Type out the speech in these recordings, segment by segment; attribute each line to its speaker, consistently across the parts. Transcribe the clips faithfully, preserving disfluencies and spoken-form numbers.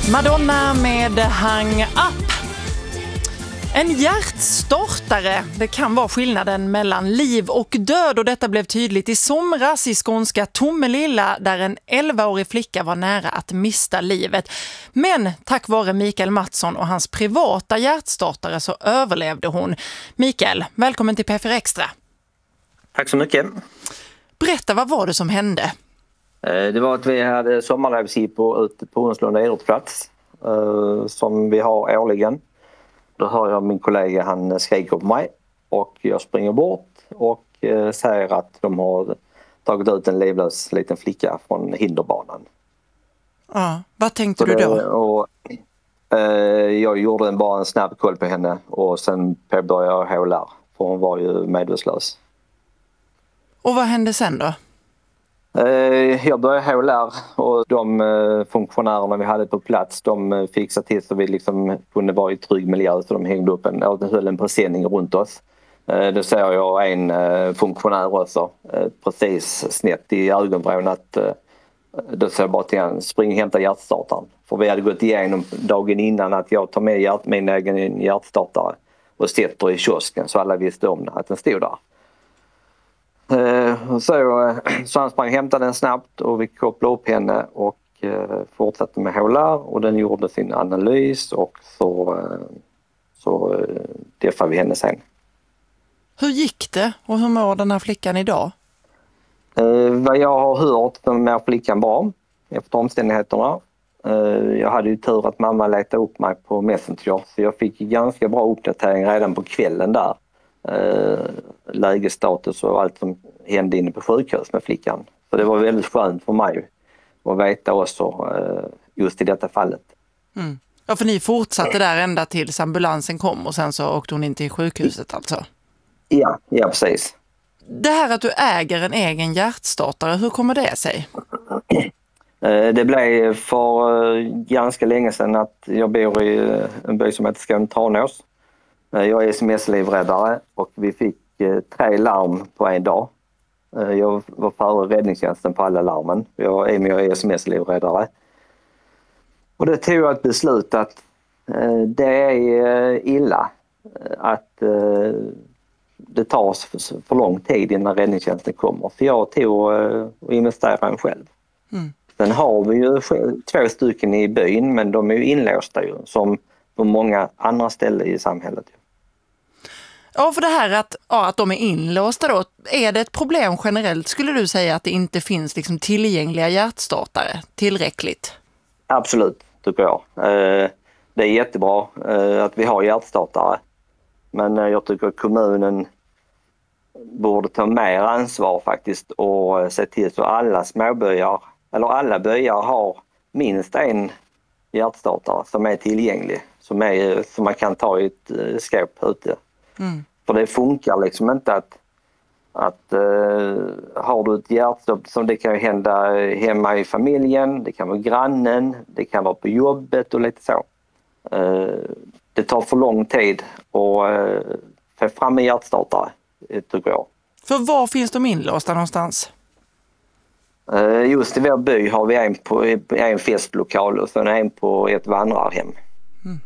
Speaker 1: Madonna med Hang Up. En hjärtstartare, det kan vara skillnaden mellan liv och död, och detta blev tydligt i somras i skånska Tomelilla där en elvaårig flicka var nära att mista livet. Men tack vare Mikael Mattsson och hans privata hjärtstartare så överlevde hon. Mikael, välkommen till P fyra Extra.
Speaker 2: Tack så mycket.
Speaker 1: Berätta, vad var det som hände?
Speaker 2: Det var att vi hade sommarlägesjippo ute på Onslunda idrottsplats som vi har årligen. Då hör jag min kollega, han skriker på mig och jag springer bort och säger att de har tagit ut en livlös liten flicka från hinderbanan.
Speaker 1: Ja, vad tänkte du då?
Speaker 2: Och, eh, jag gjorde en, bara en snabb koll på henne och sen började jag hålla, för hon var ju medvetslös.
Speaker 1: Och vad hände sen då?
Speaker 2: Jag började hålla och de funktionärerna vi hade på plats, de fixade till så vi liksom kunde vara i trygg miljö, så de hängde upp en, höll en presenning runt oss. Det ser jag en funktionär också, precis snett i ögonvrån, att då ser jag bara till han spring och hämta hjärtstartaren. För vi hade gått igenom dagen innan att jag tar med hjärt, min egen hjärtstartare och sätter i kiosken så alla visste om att den stod där. Så, så han sprang och hämtade den snabbt och vi kopplade upp henne och fortsatte med H L R och den gjorde sin analys och så, så träffade vi henne sen.
Speaker 1: Hur gick det och hur mår den här flickan idag?
Speaker 2: Eh, vad jag har hört så mår flickan bra efter omständigheterna. Eh, jag hade ju tur att mamma letade upp mig på Messenger så jag fick ganska bra uppdatering redan på kvällen där. Eh, lägesstatus och allt som hände inne på sjukhus med flickan. Så det var väldigt skönt för mig att veta också eh, just i detta fallet.
Speaker 1: Mm. Ja, för ni fortsatte där ända tills ambulansen kom och sen så åkte hon in till sjukhuset alltså?
Speaker 2: Ja, ja precis.
Speaker 1: Det här att du äger en egen hjärtstartare, hur kommer det sig?
Speaker 2: Eh, det blev för eh, ganska länge sedan att jag bor i en by som heter Skåne-Tranås. Jag är sms-livräddare och vi fick eh, tre larm på en dag. Eh, jag var före räddningstjänsten på alla larmen. Jag är med och är sms-livräddare. Och det tog jag ett beslut att eh, det är eh, illa att eh, det tar för lång tid innan räddningstjänsten kommer. Så jag tog eh, och investerade själv. Mm. Sen har vi ju två stycken i byn, men de är ju inlåsta ju, som på många andra ställen i samhället.
Speaker 1: Ja, för det här att, ja, att de är inlåsta då, är det ett problem generellt, skulle du säga, att det inte finns liksom tillgängliga hjärtstartare tillräckligt?
Speaker 2: Absolut, tycker jag. Det är jättebra att vi har hjärtstartare, men jag tycker att kommunen borde ta mer ansvar faktiskt och se till så alla småbyar, eller alla byar har minst en hjärtstartare som är tillgänglig, som, är, som man kan ta i ett skåp ute. Mm. För det funkar liksom inte att, att uh, har du ett hjärtstopp som det kan hända hemma i familjen, det kan vara grannen, det kan vara på jobbet och lite så. Uh, det tar för lång tid att uh, få fram en hjärtstartare, tycker jag.
Speaker 1: För var finns de inlåsta någonstans?
Speaker 2: Uh, just i vår by har vi en på en festlokal och sen en på ett vandrarhem. Mm.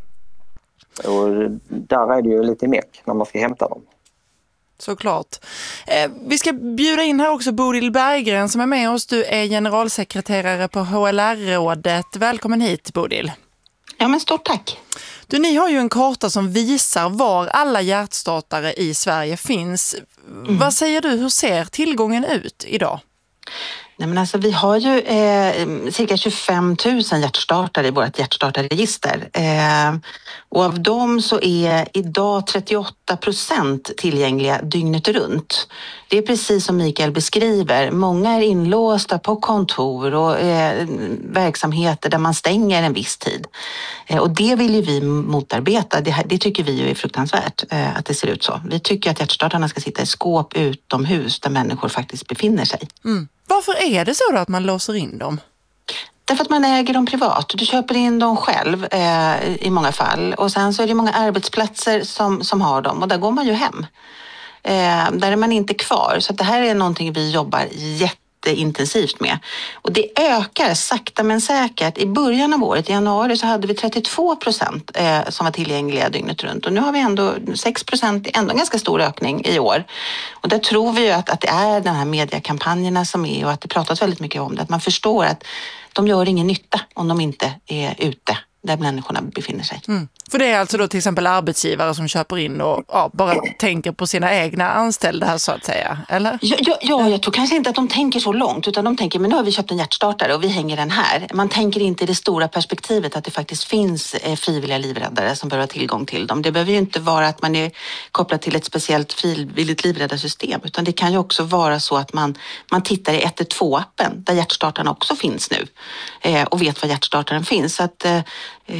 Speaker 2: Och där är det ju lite meck när man ska hämta dem.
Speaker 1: Såklart. Eh, vi ska bjuda in här också Bodil Berggren som är med oss. Du är generalsekreterare på H L R-rådet. Välkommen hit, Bodil.
Speaker 3: Ja, men stort tack.
Speaker 1: Du, ni har ju en karta som visar var alla hjärtstartare i Sverige finns. Mm. Vad säger du, hur ser tillgången ut idag?
Speaker 3: Nej, men alltså, vi har ju eh, cirka tjugofem tusen hjärtstartare i vårt hjärtstartarregister. Eh, och av dem så är idag trettioåtta procent tillgängliga dygnet runt. Det är precis som Mikael beskriver. Många är inlåsta på kontor och eh, verksamheter där man stänger en viss tid. Eh, och det vill ju vi motarbeta. Det, det tycker vi ju är fruktansvärt eh, att det ser ut så. Vi tycker att hjärtstartarna ska sitta i skåp utomhus där människor faktiskt befinner sig.
Speaker 1: Mm. Varför är det så då att man låser in dem?
Speaker 3: Därför att man äger dem privat. Du köper in dem själv eh, i många fall. Och sen så är det många arbetsplatser som, som har dem. Och där går man ju hem. Eh, där är man inte kvar. Så att det här är någonting vi jobbar jätte jätteintensivt med. Och det ökar sakta men säkert. I början av året, i januari, så hade vi trettiotvå procent eh, som var tillgängliga dygnet runt. Och nu har vi ändå sex procent, ändå en ganska stor ökning i år. Och där tror vi ju att, att det är de här mediekampanjerna som är, och att det pratas väldigt mycket om det. Att man förstår att de gör ingen nytta om de inte är ute där människorna befinner sig.
Speaker 1: Mm. För det är alltså då till exempel arbetsgivare som köper in och ja, bara tänker på sina egna anställda här, så att säga, eller?
Speaker 3: Ja, ja, ja, jag tror kanske inte att de tänker så långt, utan de tänker, men nu har vi köpt en hjärtstartare och vi hänger den här. Man tänker inte i det stora perspektivet att det faktiskt finns frivilliga livräddare som behöver ha tillgång till dem. Det behöver ju inte vara att man är kopplad till ett speciellt frivilligt livräddarsystem, utan det kan ju också vara så att man, man tittar i ett ett två-appen där hjärtstartaren också finns nu eh, och vet var hjärtstartaren finns. Så att, eh,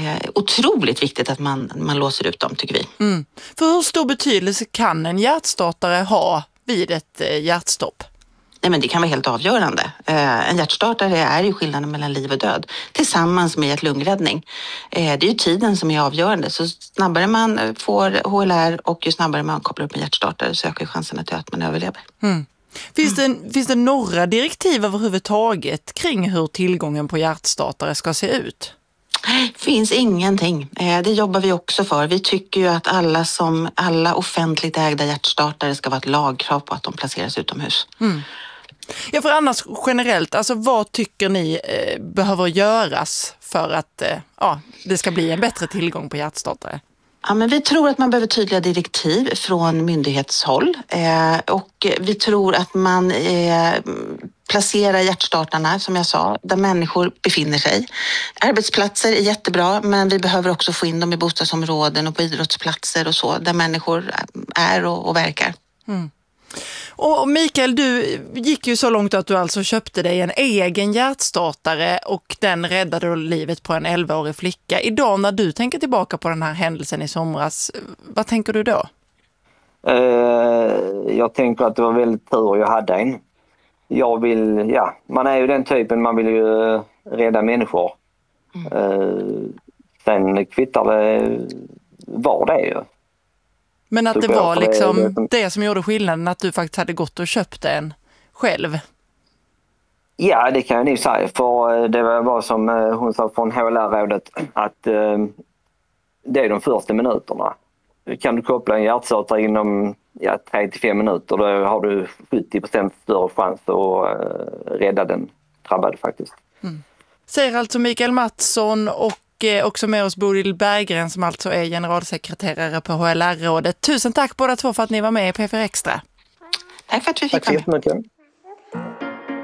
Speaker 3: otroligt viktigt att man, man låser ut dem, tycker vi.
Speaker 1: Mm. För hur stor betydelse kan en hjärtstartare ha vid ett eh, hjärtstopp?
Speaker 3: Nej, men det kan vara helt avgörande. Eh, en hjärtstartare är ju skillnaden mellan liv och död tillsammans med ett lungräddning. Eh, det är ju tiden som är avgörande. Så snabbare man får H L R och ju snabbare man kopplar upp en hjärtstartare så ökar chanserna till att man överlever.
Speaker 1: Mm. Finns, mm. det, finns det några direktiv överhuvudtaget kring hur tillgången på hjärtstartare ska se ut?
Speaker 3: Finns ingenting. Det jobbar vi också för. Vi tycker ju att alla, som, alla offentligt ägda hjärtstartare ska vara ett lagkrav på att de placeras utomhus.
Speaker 1: Mm. Ja, för annars generellt, alltså vad tycker ni eh, behöver göras för att eh, ja, det ska bli en bättre tillgång på hjärtstartare?
Speaker 3: Ja, men vi tror att man behöver tydliga direktiv från myndighetshåll eh, och vi tror att man eh, placerar hjärtstartarna, som jag sa, där människor befinner sig. Arbetsplatser är jättebra, men vi behöver också få in dem i bostadsområden och på idrottsplatser och så, där människor är och, och verkar.
Speaker 1: Mm. Och Mikael, du gick ju så långt att du alltså köpte dig en egen hjärtstartare och den räddade livet på en elvaårig flicka. Idag när du tänker tillbaka på den här händelsen i somras, vad tänker du då?
Speaker 2: Uh, jag tänker att det var väldigt tur jag hade en. Jag vill, ja, man är ju den typen, man vill ju rädda människor. Mm. Uh, sen kvittar det var det ju.
Speaker 1: Men att det var liksom det som gjorde skillnaden, att du faktiskt hade gått och köpt en själv?
Speaker 2: Ja, det kan jag nog säga. För det var som hon sa från H L R-rådet, att eh, det är de första minuterna. Kan du koppla en hjärtstartare inom ja, tre till fem minuter, då har du sjuttio procent större chans att eh, rädda den drabbade faktiskt.
Speaker 1: Mm. Säger alltså Mikael Mattsson, och också med oss Bodil Berggren som alltså är generalsekreterare på H L R-rådet. Tusen tack båda två för att ni var med i P fyra Extra.
Speaker 3: Tack för att vi fick
Speaker 2: vara med.